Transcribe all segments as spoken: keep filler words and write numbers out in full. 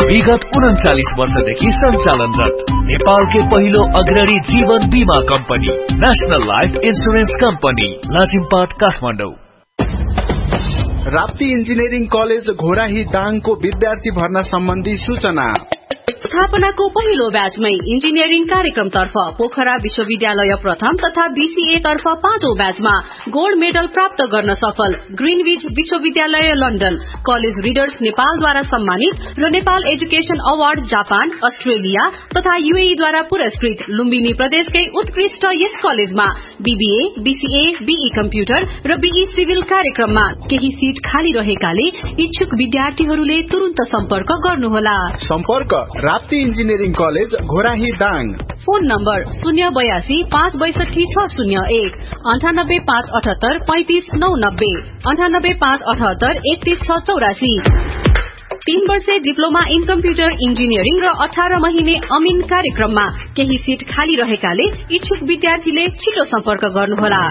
विगत उन्चालीस वर्षदेखि सञ्चालनरत नेपालकै पहिलो अग्रणी जीवन बीमा company national life insurance company Lazimpat Kathmandu. Rapti engineering college Ghorahi दाङको विद्यार्थी भर्ना सम्बन्धी सूचना। स्थापनाको पहिलो ब्याचमै इन्जिनियरिङ कार्यक्रमतर्फ पोखरा विश्वविद्यालय प्रथम तथा बीसीए तर्फ पाँचौं ब्याचमा गोल्ड मेडल प्राप्त गर्न सफल ग्रीनविच विश्वविद्यालय लन्डन कलेज रिडर्स नेपालद्वारा सम्मानित र Nepal education award Japan Australia तथा यूएई द्वारा पुरस्कृत लुम्बिनी प्रदेशकै उत्कृष्ट यस कलेजमा बीबीए बीसीए बीई कम्प्युटर र बीई सिभिल कार्यक्रममा केही सीट खाली रहेकाले इच्छुक विद्यार्थीहरूले तुरन्त सम्पर्क गर्नुहोला। सम्पर्क Rapti engineering college Ghorahi Dang. Phone number शून्य बयासी पाँच बैसठी छ शून्य एक अन्ठानब्बे पाँच अठहत्तर पैंतिस नौ नब्बे अन्ठानब्बे पाँच अठहत्तर एकतीस छ चौरासी। तीन वर्षे डिप्लोमा इन कम्प्युटर इन्जिनियरिङ र अठार महिने अमिन कार्यक्रममा केही सीट खाली रहेकाले इच्छुक विद्यार्थीले छिटो सम्पर्क गर्नुहोला।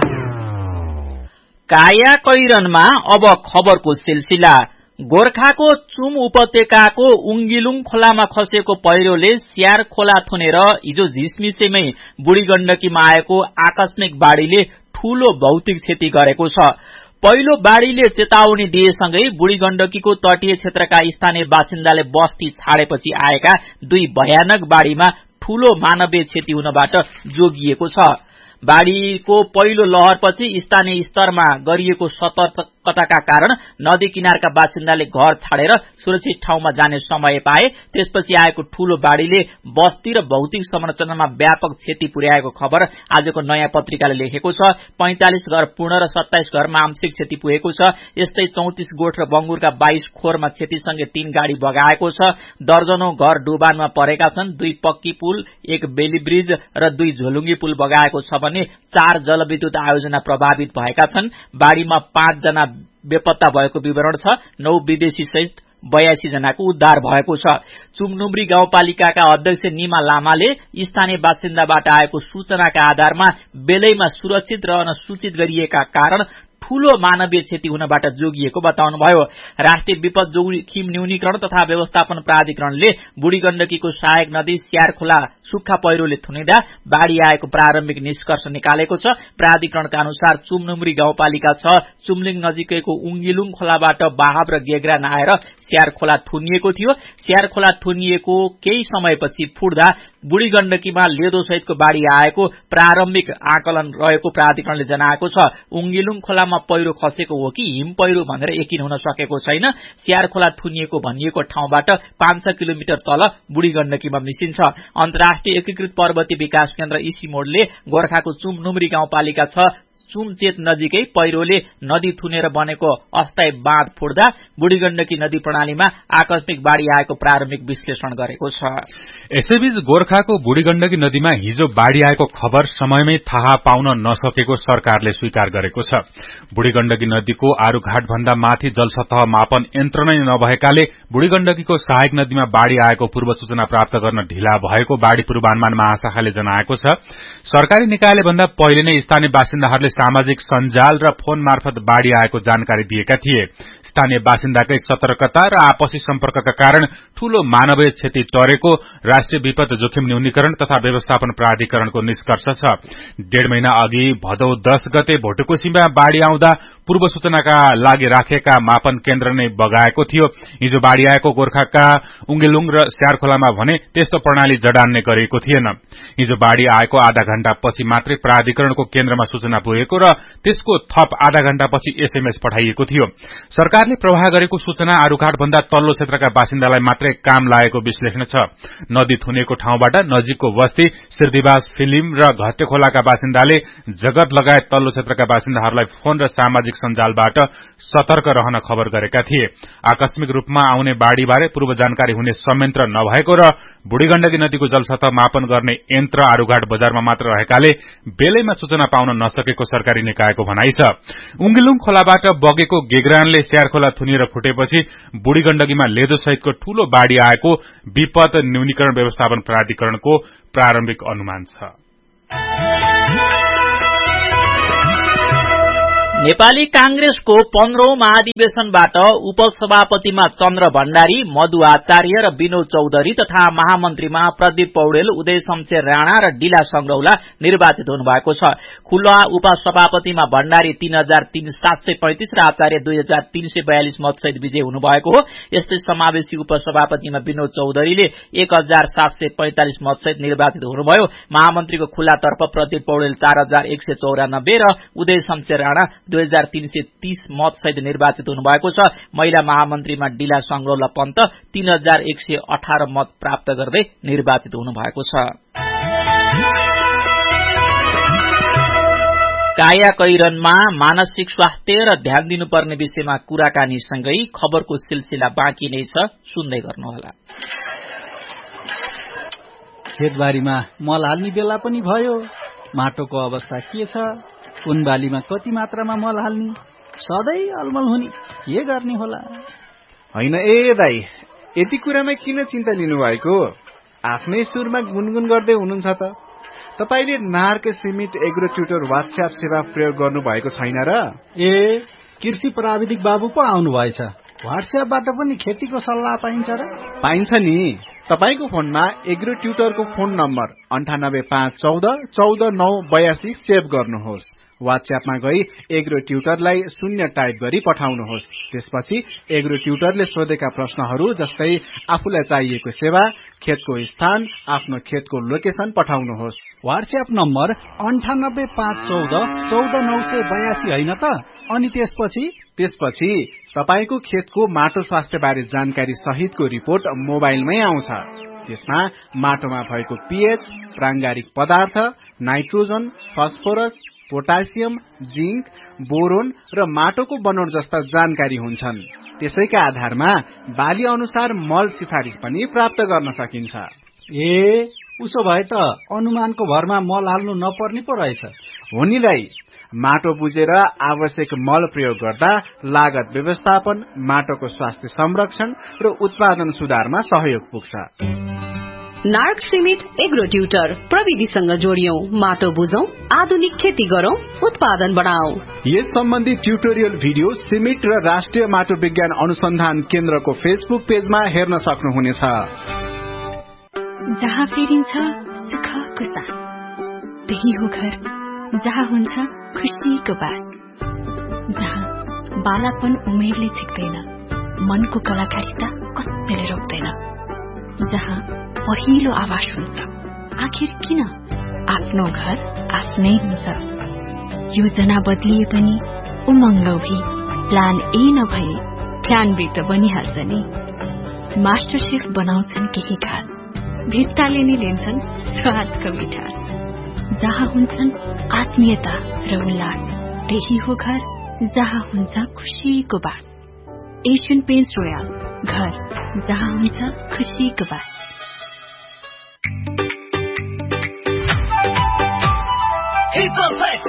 काया कैरनमा अब खबरको सिलसिला। गोर्खाको चुम उपत्यकाको उङ्गिलुङ खोलामा खसेको पहिरोले स्यार खोला थुनेर हिजो झिसमिसेमै बुढी गण्डकीमा आएको आकस्मिक बाढ़ीले ठूलो भौतिक क्षति गरेको छ। पहिलो बाढ़ीले चेतावनी दिएसँगै बुढी गण्डकीको तटीय क्षेत्रका स्थानीय बासिन्दाले बस्ती छाडेपछि आएका दुई भयानक बाढ़ीमा ठूलो मानवीय क्षति हुनबाट जोगिएको छ। बाढ़ीको पहिलो लहरपछि स्थानीय स्तरमा गरिएको सतर्कताका कारण नदी किनारका बासिन्दाले घर छाडेर सुरक्षित ठाउँमा जाने समय पाए। त्यसपछि आएको ठूलो बाढ़ीले बस्ती र भौतिक संरचनामा व्यापक क्षति पुर्याएको खबर आजको नयाँ पत्रिकाले लेखेको छ। पैंतालिस घर पूर्ण र सत्ताइस घरमा आंशिक क्षति पुगेको छ। यस्तै चौतिस गोठ र बंगुरका बाइस खोरमा क्षतिसँगै तीन गाड़ी बगाएको छ। दर्जनौं घर डुबानमा परेका छन्। दुई पक्की पुल, एक बेली ब्रिज र दुई झोलुङ्गी पुल बगाएको छ भने चार जलविद्युत आयोजना प्रभावित भएका छन्। बाढ़ीमा पाँच जना बेपत्ता भएको विवरण छ। नौ विदेशी सहित बयासी जनाको उद्धार भएको छ। चुमनुम्री गाउँपालिकाका अध्यक्ष निमा लामाले स्थानीय बासिन्दाबाट आएको सूचनाका आधारमा बेलैमा सुरक्षित रहन सूचित गरिएका कारण ठूलो मानवीय क्षति हुनबाट जोगिएको बताउनुभयो। राष्ट्रिय विपद जोखिम न्यूनीकरण तथा व्यवस्थापन प्राधिकरणले बुढी गण्डकीको सहायक नदी स्यार खोला सुक्खा पहिरोले थुनिँदा बाढ़ी आएको प्रारम्भिक निष्कर्ष निकालेको छ। प्राधिकरणका अनुसार चुमनुम्री गाउँपालिका छ चुमलिङ नजिकैको उङ्गिलुङ खोलाबाट बाहाब र गेग्रा नआएर स्यार खोला थुनिएको थियो। स्यार खोला थुनिएको केही समयपछि फुट्दा बुढी गण्डकीमा लेदो सहितको बाढ़ी आएको प्रारम्भिक आकलन रहेको प्राधिकरणले जनाएको छ। उङ्गिलुङ खोलामा पहिरो खसेको हो कि हिम पहिरो भनेर यकिन हुन सकेको छैन। स्यार खोला थुनिएको भनिएको ठाउँबाट पाँच छ किलोमिटर तल बुढी गण्डकीमा मिसिन्छ। अन्तर्राष्ट्रिय एकीकृत पर्वतीय विकास केन्द्र इसिमोडले गोर्खाको चुमनुम्री गाउँपालिका छ चुमचेत नजिकै पहिरोले नदी थुनेर बनेको अस्थायी बाँध फुट्दा बुढी गण्डकी नदी प्रणालीमा आकस्मिक बाढ़ी आएको प्रारम्भिक विश्लेषण गरेको छ। यसैबीच गोर्खाको बुढी गण्डकी नदीमा हिजो बाढ़ी आएको खबर समयमै थाहा पाउन नसकेको सरकारले स्वीकार गरेको छ। बुढी गण्डकी नदीको आरूघाट भन्दा माथि जलसतह मापन यन्त्र नै नभएकाले बुढी गण्डकीको सहायक नदीमा बाढ़ी आएको पूर्व सूचना प्राप्त गर्न ढिला भएको बाढ़ी पूर्वानुमान महाशाखाले जनाएको छ। सरकारी निकायले भन्दा पहिले नै स्थानीय बासिन्दाहरूले सामाजिक सञ्जाल र फोन मार्फत बाढ़ी आएको जानकारी दिएका थिए। स्थानीय बासिन्दाकै सतर्कता र आपसी सम्पर्कका कारण ठूलो मानवीय क्षति टरेको राष्ट्रिय विपद जोखिम न्यूनीकरण तथा व्यवस्थापन प्राधिकरणको निष्कर्ष छ। डेढ़ महिना अघि भदौ दस गते भोटकोशीमा बाढ़ी आउँदा पूर्व सूचनाका लागि राखेका मापन केन्द्र नै बगाएको थियो। हिजो बाढ़ी आएको गोर्खाका उङ्गेलुङ र स्यार खोलामा भने त्यस्तो प्रणाली जडान नै गरिएको थिएन। हिजो बाढ़ी आएको आधा घण्टा पछि मात्रै प्राधिकरणको केन्द्रमा सूचना पुगेको र त्यसको थप आधा घण्टा पछि एसएमएस पठाइएको थियो। सरकारले प्रवाह गरेको सूचना आरूघाट भन्दा तल्लो क्षेत्रका बासिन्दालाई मात्रै काम लागेको विश्लेषण छ। नदी थुनेको ठाउँबाट नजिकको बस्ती सिर्दिवास फिलिम र घट्टे खोलाका बासिन्दाले जगत लगायत तल्लो क्षेत्रका बासिन्दाहरूलाई फोन र सामाजिक सञ्जालबाट सतर्क रहन खबर गरेका थिए। आकस्मिक रूपमा आउने बाढ़ीबारे पूर्व जानकारी हुने संयन्त्र नभएको र बुढी गण्डकी नदीको जलसतह मापन गर्ने यन्त्र आरूघाट बजारमा मात्र रहेकाले बेलैमा सूचना पाउन नसकेको सरकारी निकायको भनाइ छ। उङ्गिलुङ खोलाबाट बगेको गेग्रानले स्यार खोला थुनिएर फुटेपछि बुढी गण्डकीमा लेदो सहितको ठूलो बाढ़ी आएको विपद न्यूनीकरण व्यवस्थापन प्राधिकरणको प्रारम्भिक अनुमान छ। नेपाली कांग्रेसको पन्ध्रौं महाधिवेशनबाट उपसभापतिमा चन्द्र भण्डारी, मधु आचार्य र विनोद चौधरी तथा महामन्त्रीमा प्रदीप पौडेल, उदय शमशेर राणा र डिला संग्रौला निर्वाचित हुनुभएको छ। खुल्ला उपसभापतिमा भण्डारी तीन हजार तीन सात सय पैंतिस र आचार्य दुई हजार तीन सय बयालिस मतसहित विजयी हुनुभएको हो। यस्तै समावेशी उपसभापतिमा विनोद चौधरीले एक हजार सात सय पैंतालिस मतसहित निर्वाचित हुनुभयो। महामन्त्रीको खुल्लातर्फ प्रदीप पौडेल चार हजार एक सय चौरानब्बे र उदय शमशेर राणा दुई हजार तीन सय तीस मतसहित निर्वाचित हुनुभएको छ। महिला महामन्त्रीमा डिला संग्रौला पन्त तीन हजार एक सय अठार मत प्राप्त गर्दै निर्वाचित हुनुभएको छ। कायाकैरनमा मानसिक स्वास्थ्य र ध्यान दिनुपर्ने विषयमा कुराकानीसँगै खबरको सिलसिला बाँकी नै छ, सुन्दै गर्नुहोला। खेतबारीमा मल हाल्ने बेला पनि भयो, माटोको अवस्था के छ, कुन बालीमा कति मात्रामा मल हाल्ने, सधैँ अलमल हुने, के गर्ने होला? होइन ए दाई, यति कुरामा किन चिन्ता लिनुभएको? आफ्नै सुरमा गुनगुन गर्दै हुनुहुन्छ त। तपाईले नार्क सिमिट एग्रो ट्युटर व्हाट्सएप सेवा प्रयोग गर्नु भएको छैन र? ए कृषि प्राविधिक बाबु पो आउनु भएछ। व्हाट्सएपबाट पनि खेतीको सल्लाह पाइन्छ र? पाइन्छ नि। तपाईको फोनमा एग्रो ट्युटरको फोन नम्बर अन्ठानब्बे पाँच चौध चौध नौ बयासी सेभ गर्नुहोस्। व्हाट्सएपमा गई एग्रो ट्युटरलाई शून्य टाइप गरी पठाउनुहोस्। त्यसपछि एग्रो ट्युटरले सोधेका प्रश्नहरू जस्तै आफूलाई चाहिएको सेवा, खेतको स्थान, आफ्नो खेतको लोकेसन पठाउनुहोस्। व्हाट्सएप नम्बर अन्ठानब्बे पाँच चौध चौध नौ सय बयासी होइन त? अनि त्यसपछि त्यसपछि तपाईको खेतको माटो स्वास्थ्य बारे जानकारी सहितको रिपोर्ट मोबाइलमै आउँछ। त्यसमा माटोमा भएको पीएच, प्रांगारिक पदार्थ, nitrogen, phosphorus, potassium, zinc, boron र माटोको बनोट जस्ता जानकारी हुन्छन्। त्यसैका आधारमा बाली अनुसार मल सिफारिस पनि प्राप्त गर्न सकिन्छ। ए उसो भए त अनुमानको भरमा मल हाल्नु नपर्ने पो रहेछ। हो नि दाइ, माटो बुझेर आवश्यक मल प्रयोग गर्दा लागत व्यवस्थापन, माटोको स्वास्थ्य संरक्षण र उत्पादन सुधारमा सहयोग पुग्छ। नार्क सिमिट एग्रो ट्युटर, प्रविधिसँग जोडियौं, माटो बुझौं, आधुनिक खेती गरौं, उत्पादन बढाऊ। यस सम्बन्धी ट्युटोरियल भिडियो सिमिट र राष्ट्रिय माटो विज्ञान अनुसन्धान केन्द्रको फेसबुक पेजमा हेर्न सक्नुहुनेछ। जहाँ फेरिन्छ सुखको साथ, त्यही हो घर जहाँ हुन्छ खुसीको बात, जहाँ बालापन उमेरले छिक्दैन, मनको कलाकारिता कसैले रोक्दैन, जहाँ पहिलो आवाज हुन्छ आखिर किन आफ्नो घर आफ्नै हुन्छ। योजना बदलिए पनि उमङ्गौभी, प्लान ए नभए प्लान बी त बनिहाल्छ नि। मास्टर शेफ बनाउँछन् केही खास, भित्ताले नि लिन्छन् स्वादको मिठास, जहाँ हुन्छन् आत्मीयता र उल्लास, त्यही हो घर जहाँ हुन्छ खुसीको बात। एशियन पेन्ट्स रोयल, घर जहाँ हुन्छ खुसीको बात। Hip Hop Fest